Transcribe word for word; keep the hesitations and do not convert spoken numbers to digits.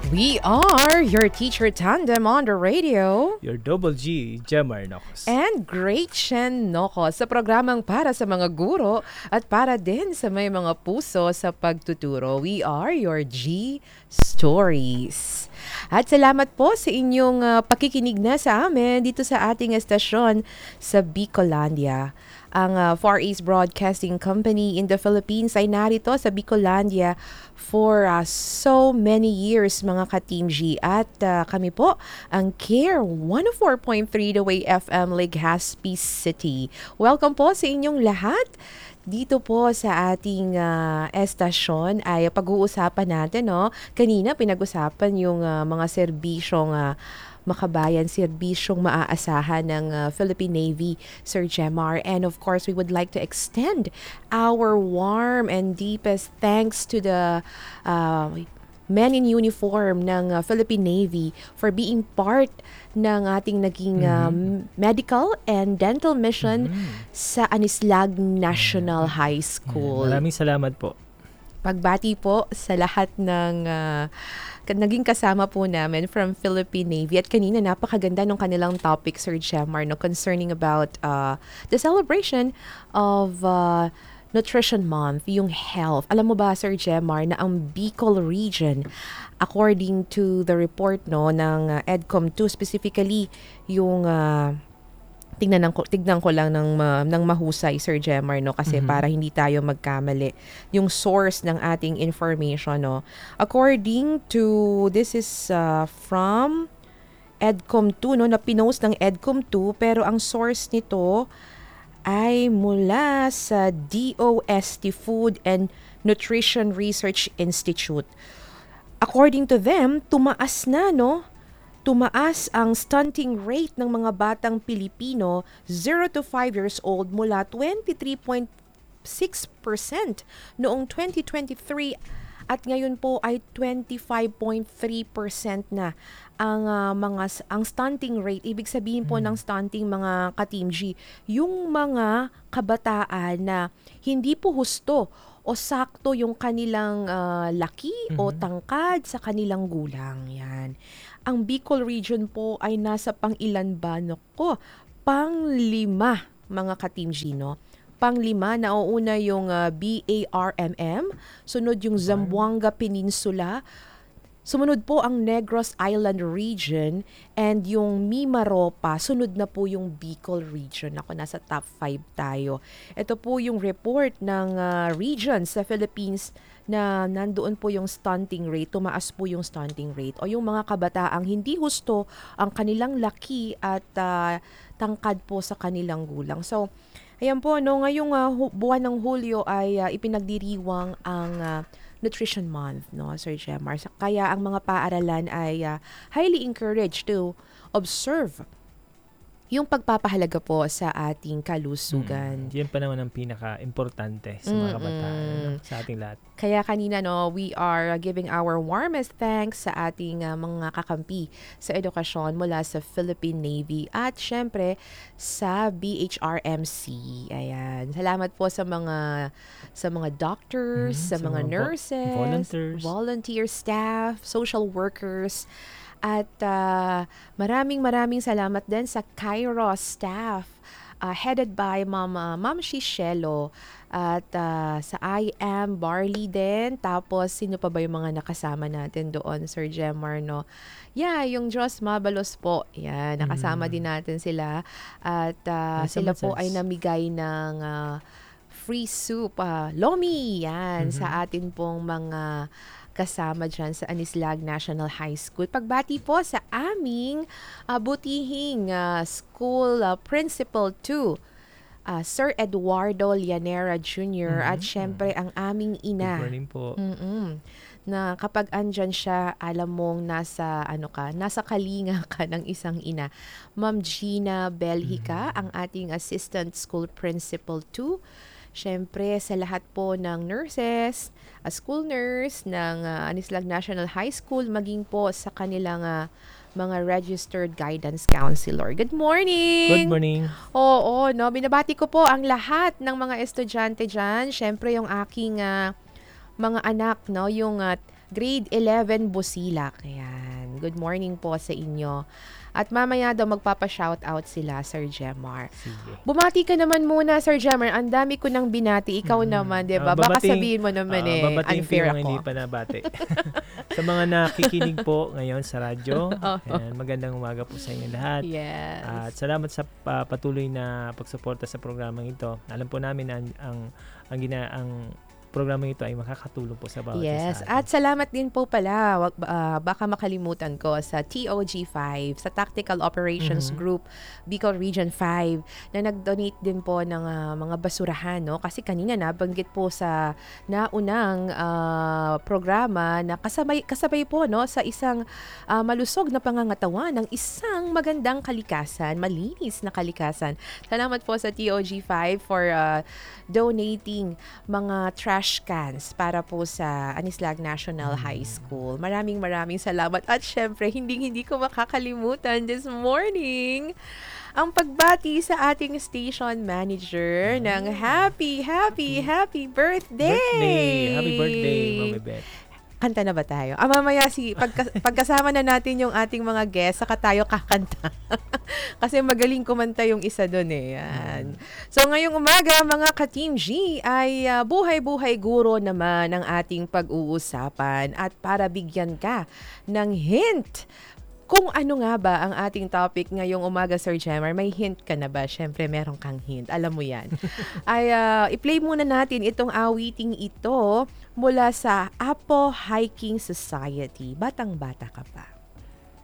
We are your teacher tandem on the radio. Your double G, Jemar Nocos. And Gretchen Nocos sa programang para sa mga guro at para din sa may mga puso sa pagtuturo. We are your G Stories. At salamat po sa inyong uh, pakikinig na sa amin dito sa ating estasyon sa Bicolandia. Ang uh, Far East Broadcasting Company in the Philippines ay narito sa Bicolandia for uh, so many years mga ka-Team G. At uh, kami po ang Care one oh four point three The Way F M Legazpi City. Welcome po sa inyong lahat. Dito po sa ating uh, estasyon ay pag-uusapan natin, no? Kanina pinag-usapan yung uh, mga serbisyong uh, makabayan, serbisyong maaasahan ng uh, Philippine Navy, Sir Jemar. And of course, we would like to extend our warm and deepest thanks to the uh, men in uniform ng uh, Philippine Navy for being part ng ating naging um, medical and dental mission mm-hmm. sa Anislag National mm-hmm. High School. Maraming salamat po. Pagbati po sa lahat ng uh, naging kasama po namin from Philippine Navy. At kanina napakaganda ng kanilang topic, Sir Jemar, no, concerning about uh, the celebration of uh, Nutrition Month, yung health. Alam mo ba, Sir Jemar, na ang Bicol region, according to the report no ng uh, EDCOM two, specifically yung uh, tignan ko tignan ko lang ng uh, ng mahusay, Sir Jemar, no, kasi mm-hmm. para hindi tayo magkamali yung source ng ating information, no. According to, this is uh, from EDCOM two, no, na pinost ng EDCOM two, pero ang source nito ay mula sa D O S T Food and Nutrition Research Institute. According to them, tumaas na, no? Tumaas ang stunting rate ng mga batang Pilipino zero to five years old mula twenty-three point six percent noong twenty twenty-three at ngayon po ay twenty-five point three percent na ang uh, mga ang stunting rate. Ibig sabihin po hmm. ng stunting, mga ka-Team G, yung mga kabataan na hindi po husto o sakto yung kanilang uh, laki mm-hmm. o tangkad sa kanilang gulang. Yan. Ang Bicol region po ay nasa pang-ilan ba? Nako, pang-lima, mga ka-Team G, no? Pang-lima, nauuna yung uh, B A R M M, sunod yung Zamboanga Peninsula, sumunod po ang Negros Island region, and yung Mimaropa, sunod na po yung Bicol region. Ako, nasa top five tayo. Ito po yung report ng uh, regions sa Philippines na nandoon po yung stunting rate, tumaas po yung stunting rate, o yung mga kabataang hindi husto ang kanilang laki at uh, tangkad po sa kanilang gulang. So, ayan po, no, ngayong uh, hu- buwan ng Hulyo ay uh, ipinagdiriwang ang uh, Nutrition Month, no, Sir Jemar. Kaya ang mga paaralan ay uh, highly encouraged to observe yung pagpapahalaga po sa ating kalusugan. Hmm, yan pa naman ang pinaka-importante sa mga kabataan, no, sa ating lahat. Kaya kanina, no, we are giving our warmest thanks sa ating uh, mga kakampi sa edukasyon mula sa Philippine Navy at syempre sa B H R M C. Ayan. Salamat po sa mga sa mga doctors, hmm, sa, sa mga, mga nurses, volunteers, volunteer staff, social workers. At uh, maraming maraming salamat din sa Kairos staff uh, headed by Ma'am, uh, Ma'am Shishelo at uh, sa I Am Barley din. Tapos sino pa ba yung mga nakasama natin doon, Sir Jemar, no? Yeah, yung Diyos Mabalos po. Yan, nakasama mm. din natin sila. At uh, sila po ay namigay ng uh, free soup, uh, lomi, yan, mm-hmm. sa atin pong mga kasama dyan sa Anislag National High School. Pagbati po sa aming uh, butihing uh, school uh, principal two, uh, Sir Eduardo Llanera Junior Mm-hmm. At syempre ang aming ina. Good morning po. Mm-mm. Na kapag andyan siya, alam mong nasa ano ka, nasa kalinga ka ng isang ina. Ma'am Gina Belhica, mm-hmm. ang ating assistant school principal two. Siyempre, sa lahat po ng nurses, a school nurse ng uh, Anislag National High School, maging po sa kanilang uh, mga registered guidance counselor. Good morning! Good morning! Oo, no, binabati ko po ang lahat ng mga estudyante dyan. Siyempre, yung aking uh, mga anak, no, yung uh, Grade eleven Busilak. Ayan. Good morning po sa inyo. At mamaya daw magpapa-shoutout sila, Sir Jemar. Sige. Bumati ka naman muna, Sir Jemar. Ang dami ko nang binati. Ikaw Mm. naman, di ba? Ah, Baka babating- sabihin mo naman Ah, eh, babatiin ko unfair yung ako. hindi pa nabati. Sa mga nakikinig po ngayon sa radyo, Oo. ayan, magandang umaga po sa inyo lahat. Yes. At salamat sa pa- patuloy na pagsuporta sa programang ito. Alam po namin ang ang ang, gina, ang programang ito ay makakatulong po sa bawat Yes, isa. at salamat din po pala, wag, ah, baka makalimutan ko, sa T O G five, sa Tactical Operations Mhm. Group, Bicol Region five, na nag-donate din po ng ah, mga basurahan, no? Kasi kanina nabanggit po sa naunang ah, programa na kasabay, kasabay po, no, sa isang ah, malusog na pangangatawan ng isang magandang kalikasan, malinis na kalikasan. Salamat po sa T O G five for ah, donating mga trash cans para po sa Anislag National High School. Maraming maraming salamat. At syempre, hindi hindi ko makakalimutan this morning ang pagbati sa ating station manager ng happy, happy, happy birthday! Birthday! Happy birthday, Mami Beth. Kanta na ba tayo? Ah, mamaya si pagka, pagkasama na natin yung ating mga guests, saka tayo kakanta. Kasi magaling kumanta yung isa doon eh. Yan. So ngayong umaga, mga ka-Team G, ay ah, buhay-buhay guro naman ang ating pag-uusapan. At para bigyan ka ng hint kung ano nga ba ang ating topic ngayong umaga, Sir Jemar, may hint ka na ba? Siyempre, meron kang hint. Alam mo yan. Ay, ah, i-play muna natin itong awiting ito mula sa Apo Hiking Society. Batang-bata ka pa.